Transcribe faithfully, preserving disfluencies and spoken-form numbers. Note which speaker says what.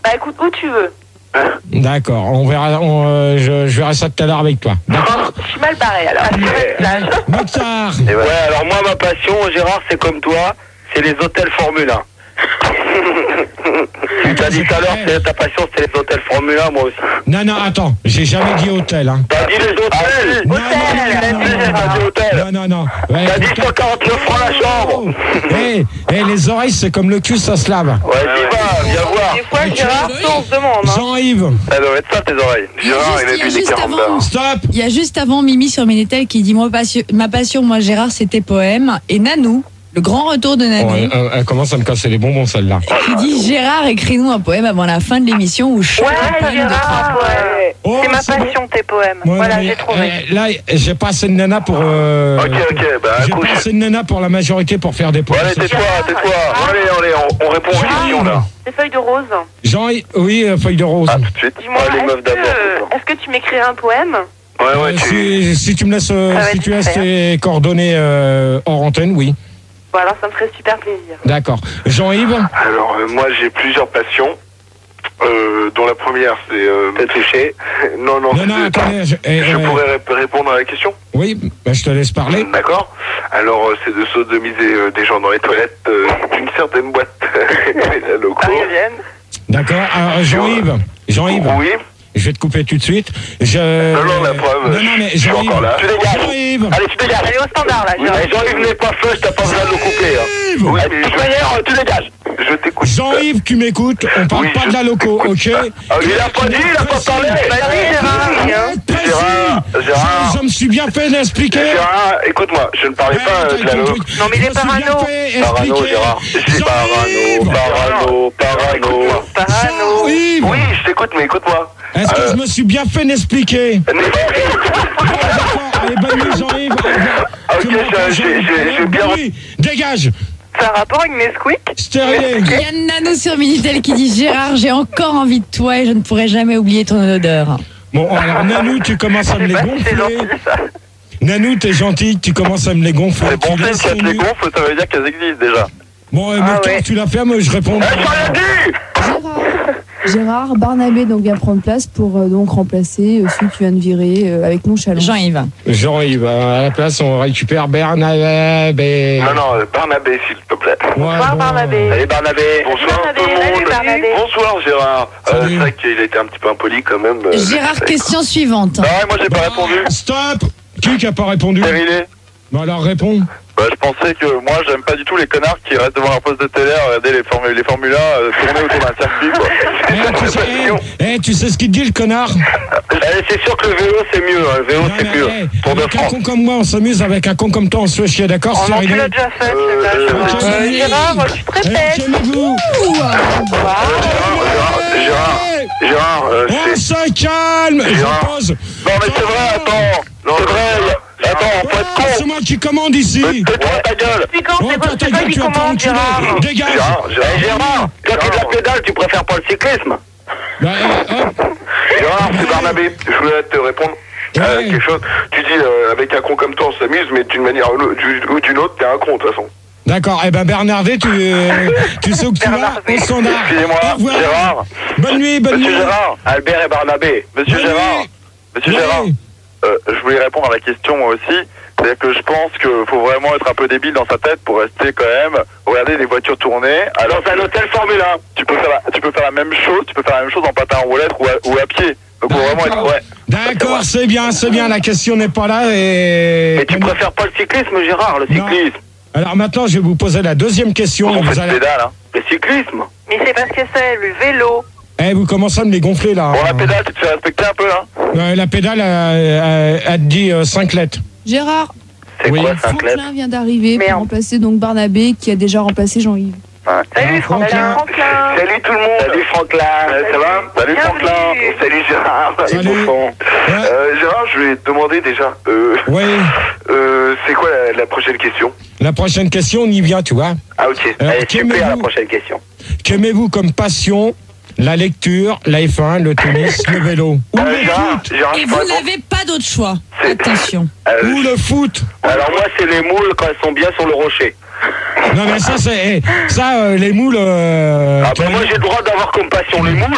Speaker 1: Bah écoute, où tu veux.
Speaker 2: D'accord, on verra, on, euh, je, je verrai ça tout à l'heure avec toi. D'accord.
Speaker 1: Je suis mal barré alors.
Speaker 2: Mokhtar.
Speaker 3: Ouais, alors moi, ma passion, Gérard, c'est comme toi, c'est les hôtels Formule un. Tu t'as dit tout à l'heure que ta passion, c'était les hôtels Formule un, moi aussi.
Speaker 2: Non, non, attends, j'ai jamais dit hôtel. Hein.
Speaker 3: T'as dit les hôtels.
Speaker 2: Non,
Speaker 3: Hôtel. T'as dit hôtel.
Speaker 2: Non, non, non. Ouais,
Speaker 3: T'as dit cent quarante-neuf francs la chambre.
Speaker 2: Hé, hey, les oreilles, c'est comme le cul, ça se lave.
Speaker 3: Ouais, dis va, viens voir.
Speaker 1: Des fois, Gérard, on se demande. Hein.
Speaker 2: Jean-Yves.
Speaker 3: Ça doit être ça, tes oreilles. Gérard, il a bu des quarante.
Speaker 2: Stop.
Speaker 4: Il y a juste avant Mimi sur Minitel qui dit moi, passion, ma passion, moi Gérard, c'était poème. Et Nanou, le grand retour de Nanou,
Speaker 2: Ouais, euh, elle commence à me casser les bonbons, celle-là.
Speaker 4: qui dit Gérard, écris-nous un poème avant la fin de l'émission où je
Speaker 1: Ouais, Gérard, ouais.
Speaker 2: Oh,
Speaker 1: c'est ma
Speaker 2: c'est
Speaker 1: passion, tes poèmes.
Speaker 2: Ouais,
Speaker 1: voilà,
Speaker 2: mais,
Speaker 1: j'ai trouvé.
Speaker 2: euh, là, j'ai pas assez de nana pour. Euh,
Speaker 3: Ok, ok, bah
Speaker 2: j'ai
Speaker 3: couche.
Speaker 2: pas assez de nana pour la majorité pour faire des
Speaker 3: Bon,
Speaker 2: poèmes.
Speaker 3: allez, tais-toi, tais-toi. Allez, allez, on, on répond aux questions, là.
Speaker 1: Des feuilles de rose.
Speaker 2: Jean, oui, euh, feuille de rose.
Speaker 3: Ah, tout de suite.
Speaker 1: Dis-moi,
Speaker 3: Ah, les meufs
Speaker 1: est-ce
Speaker 3: d'abord.
Speaker 1: que, est-ce que tu m'écrirais un poème?
Speaker 3: Ouais, ouais,
Speaker 2: Euh,
Speaker 3: tu...
Speaker 2: si, si tu me laisses, euh,
Speaker 1: Ça va
Speaker 2: si
Speaker 1: être
Speaker 2: tu laisses
Speaker 1: super.
Speaker 2: tes coordonnées euh, hors antenne, oui.
Speaker 1: Bon, alors ça me ferait super plaisir.
Speaker 2: D'accord. Jean-Yves.
Speaker 3: Alors, euh, moi, j'ai plusieurs passions. Euh, dont la première, c'est... Euh, T'es touché. Non, non,
Speaker 2: Non, non,
Speaker 3: c'est-
Speaker 2: attendez. Je, eh,
Speaker 3: je
Speaker 2: euh,
Speaker 3: pourrais ré- répondre à la question.
Speaker 2: Oui, bah, je te laisse parler.
Speaker 3: D'accord. Alors, euh, c'est de sodomiser euh, des gens dans les toilettes euh, d'une certaine boîte locaux.
Speaker 1: Parisienne.
Speaker 2: D'accord. Alors, Jean-Yves. Jean-Yves.
Speaker 3: Oui.
Speaker 2: Je vais te couper tout de suite. Je...
Speaker 3: Non, non, la preuve.
Speaker 2: Non, non, mais
Speaker 3: je suis
Speaker 2: Jean-Yves.
Speaker 3: encore là. Tu dégages.
Speaker 2: Jean-Yves.
Speaker 3: Allez, tu dégages.
Speaker 1: Allez, au standard, là,
Speaker 3: Oui,
Speaker 1: Gérard.
Speaker 3: mais Jean-Yves n'est pas flush, t'as pas besoin de le couper. Hein.
Speaker 2: Jean-Yves.
Speaker 3: Oui, mais de toute manière, tu dégages. Je t'écoute.
Speaker 2: Jean-Yves, tu m'écoutes. On parle
Speaker 3: Oui,
Speaker 2: pas
Speaker 3: je
Speaker 2: de la loco, ok?
Speaker 3: Ah, il a pas dit, il a pas parlé.
Speaker 1: Vas-y, Gérard, rien.
Speaker 2: Précis.
Speaker 3: Gérard, Gérard.
Speaker 2: Je, je me suis bien fait l'expliquer.
Speaker 3: Gérard, écoute-moi, je ne parlais
Speaker 2: Ouais,
Speaker 3: pas euh, de la
Speaker 2: tu-
Speaker 3: loco.
Speaker 2: tu-
Speaker 1: Non, mais il est
Speaker 2: je me suis bien
Speaker 1: parano.
Speaker 2: fait
Speaker 3: Parano,
Speaker 2: expliquer.
Speaker 3: Gérard. C'est
Speaker 2: Jean-Yves.
Speaker 3: parano, parano, parano.
Speaker 1: Parano.
Speaker 2: Jean-Yves.
Speaker 3: Oui, je t'écoute, mais écoute-moi.
Speaker 2: Est-ce que
Speaker 3: Euh,
Speaker 2: je me suis bien fait l'expliquer? D'accord, allez, bonne nuit, Jean-Yves. Au revoir.
Speaker 3: Ok,
Speaker 2: Tu me
Speaker 3: j'ai-
Speaker 2: rappelles,
Speaker 3: j'ai-
Speaker 2: Jean-Yves.
Speaker 3: j'ai- j'ai bien-
Speaker 2: Bonne nuit. Dégage.
Speaker 1: Ça a rapport avec Nesquik?
Speaker 2: Stérilé.
Speaker 4: Il y a Nanou sur Minitel qui dit Gérard, j'ai encore envie de toi et je ne pourrai jamais oublier ton odeur.
Speaker 2: Bon, alors, Nanou, tu commences à me les
Speaker 1: C'est
Speaker 2: gonfler.
Speaker 1: gentil, ça.
Speaker 2: Nanou, t'es gentil, tu commences à me les gonfler.
Speaker 3: C'est bon
Speaker 2: Tu
Speaker 3: signe
Speaker 2: laisses
Speaker 3: qu'elles
Speaker 2: ton
Speaker 3: les
Speaker 2: nu-
Speaker 3: gonflent, ça veut dire qu'elles existent déjà.
Speaker 2: Bon, euh,
Speaker 1: Ah
Speaker 2: Mokhtar,
Speaker 1: ouais.
Speaker 2: tu l'as fait, moi je réponds.
Speaker 3: Eh, j'ai rien dit.
Speaker 5: Gérard, Barnabé donc vient prendre place pour euh, donc remplacer euh, celui que tu viens de virer euh, avec nonchalance.
Speaker 4: Jean-Yves.
Speaker 2: Jean-Yves, à la place, on récupère Bernabé.
Speaker 3: Non, non, euh, Barnabé, s'il te plaît.
Speaker 2: Ouais,
Speaker 1: Bonsoir,
Speaker 2: bon,
Speaker 1: Barnabé.
Speaker 3: Allez, Barnabé. Bonsoir
Speaker 1: Barnabé,
Speaker 3: tout le
Speaker 1: salut,
Speaker 3: monde.
Speaker 1: Barnabé.
Speaker 3: Bonsoir, Gérard. Euh,
Speaker 2: Salut.
Speaker 3: c'est vrai qu'il a été un petit peu impoli quand même. euh,
Speaker 4: Gérard,
Speaker 3: c'est-
Speaker 4: question suivante.
Speaker 3: Ah ouais, moi j'ai pas répondu.
Speaker 2: Stop. Qui qui a pas répondu?
Speaker 3: Stérilé.
Speaker 2: Bon, alors réponds.
Speaker 3: Bah, je pensais que moi j'aime pas du tout les connards qui restent devant leur poste de télé à regarder les, formules, les Formule un euh, tourner autour d'un circuit quoi.
Speaker 2: Eh, tu, sais, eh, eh, tu sais ce qu'il te dit, le connard?
Speaker 3: Eh, c'est sûr que le vélo c'est mieux, hein. Le vélo
Speaker 2: Non,
Speaker 3: c'est
Speaker 2: mais,
Speaker 3: mieux.
Speaker 2: eh,
Speaker 3: Tour de
Speaker 2: avec un
Speaker 3: France.
Speaker 2: con comme moi, on s'amuse. Avec un con comme toi, on se fait chier, d'accord?
Speaker 1: Oh non, tu
Speaker 2: Stérilé.
Speaker 1: l'as déjà fait,
Speaker 3: Euh,
Speaker 1: c'est
Speaker 3: euh,
Speaker 1: dommage.
Speaker 2: euh,
Speaker 1: Euh, Gérard, je suis très
Speaker 2: Eh,
Speaker 1: bête.
Speaker 2: calmez-vous.
Speaker 3: Gérard, Gérard,
Speaker 2: Eh,
Speaker 3: Gérard, euh,
Speaker 2: on
Speaker 3: c'est...
Speaker 2: se calme. Je
Speaker 3: Gérard.
Speaker 2: pose.
Speaker 3: Non mais c'est vrai, attends. Non, c'est vrai, y a- attends, faut être
Speaker 2: Ah,
Speaker 3: con.
Speaker 2: c'est moi qui commande ici.
Speaker 3: Tais-toi ta gueule.
Speaker 1: Puis quand
Speaker 2: Oh,
Speaker 1: c'est
Speaker 2: toi,
Speaker 1: pas
Speaker 2: ta
Speaker 1: c'est pas
Speaker 2: gueule,
Speaker 1: qui
Speaker 2: tu vas pas
Speaker 1: commande,
Speaker 2: enculer.
Speaker 1: Gérard.
Speaker 2: Dégage.
Speaker 3: Gérard, Gérard, Eh, Gérard, toi qui de la pédale, tu préfères pas le cyclisme.
Speaker 2: Bah, eh, hop.
Speaker 3: Gérard, c'est Barnabé. Je voulais te répondre à
Speaker 2: Ouais.
Speaker 3: quelque chose. Tu dis, euh, avec un con comme toi, on s'amuse, mais d'une manière ou d'une- ou d'une autre, t'es un con, de toute façon.
Speaker 2: D'accord, eh ben Bernardet, tu, euh, tu sais où que tu vas?
Speaker 1: Bernardet.
Speaker 2: Au standard.
Speaker 3: Excusez-moi,
Speaker 2: Au revoir.
Speaker 3: Gérard.
Speaker 2: Bonne nuit, bonne
Speaker 3: Monsieur
Speaker 2: nuit.
Speaker 3: Gérard, Albert et Barnabé. Monsieur
Speaker 2: Bonne
Speaker 3: Gérard,
Speaker 2: nuit.
Speaker 3: Monsieur
Speaker 2: Oui.
Speaker 3: Gérard, euh, je voulais répondre à la question moi aussi. C'est-à-dire que je pense qu'il faut vraiment être un peu débile dans sa tête pour rester quand même, regarder les voitures tourner. Alors dans un hôtel Formule un, tu peux faire la, tu peux faire la même chose, tu peux faire la même chose en patin en roulette ou à, ou à pied. Donc faut vraiment être ouais.
Speaker 2: D'accord, c'est bien, c'est bien. La question n'est pas là et.
Speaker 3: Mais tu préfères pas le cyclisme, Gérard, le
Speaker 2: Non.
Speaker 3: cyclisme.
Speaker 2: Alors maintenant, je vais vous poser la deuxième question.
Speaker 3: On
Speaker 2: Vous
Speaker 3: fait de
Speaker 2: allez-
Speaker 3: pédale, hein. Le cyclisme.
Speaker 1: Mais c'est parce que c'est le vélo.
Speaker 2: Eh, vous commencez à me les gonfler là.
Speaker 3: Bon, la pédale, tu te fais respecter un peu, hein.
Speaker 2: Euh, la pédale, elle, elle- elle te dit euh, cinq lettres.
Speaker 5: Gérard,
Speaker 3: C'est
Speaker 2: Oui.
Speaker 3: quoi, cinq lettres?
Speaker 5: Franklin vient d'arriver pour
Speaker 1: Merde.
Speaker 5: remplacer donc Barnabé qui a déjà remplacé Jean-Yves.
Speaker 3: Ouais.
Speaker 1: Salut,
Speaker 2: Ah,
Speaker 1: Franklin.
Speaker 2: Franklin.
Speaker 1: Franklin.
Speaker 3: Salut tout le monde. Salut Franklin. ça va? Salut
Speaker 1: Bienvenue.
Speaker 3: Franklin. Salut Gérard.
Speaker 2: Salut.
Speaker 3: Et Bouffon.
Speaker 2: Ouais.
Speaker 3: Euh, Gérard, je vais te demander déjà, euh,
Speaker 2: Oui.
Speaker 3: euh, c'est quoi la, la prochaine question?
Speaker 2: La prochaine question, on y vient, tu vois.
Speaker 3: Ah ok.
Speaker 2: Euh,
Speaker 3: Allez, super,
Speaker 2: qu'aimez-vous
Speaker 3: la prochaine question.
Speaker 2: Qu'aimez-vous comme passion? La lecture, la F un, le tennis, le vélo. Ou
Speaker 3: Euh,
Speaker 2: le
Speaker 3: Gérard,
Speaker 2: foot.
Speaker 3: Gérard,
Speaker 4: Et
Speaker 3: je
Speaker 4: vous
Speaker 3: peux répondre
Speaker 4: n'avez pas d'autre choix.
Speaker 3: C'est-
Speaker 4: Attention.
Speaker 3: Euh,
Speaker 2: Ou le foot.
Speaker 3: Alors moi, c'est les moules quand elles sont bien sur le rocher.
Speaker 2: Non mais ça c'est eh, ça euh, les moules. euh,
Speaker 3: Ah bah moi, j'ai le droit d'avoir comme passion les moules.